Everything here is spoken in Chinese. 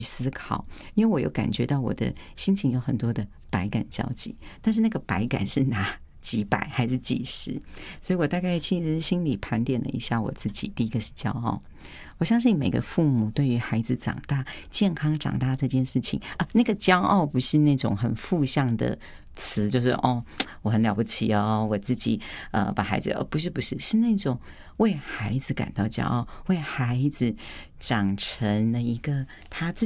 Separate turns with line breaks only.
思考，因为我有感觉到我的心情有很多的百感交集，但是那个百感是拿几百还是几十，所以我大概其实心里盘点了一下我自己。第一个是骄傲，我相信每个父母对于孩子长大健康长大这件事情啊，那个骄傲不是那种很负向的词，就是我很了不起哦，我自己把孩子不是是那种为孩子感到骄傲，为孩子长成了一个他自己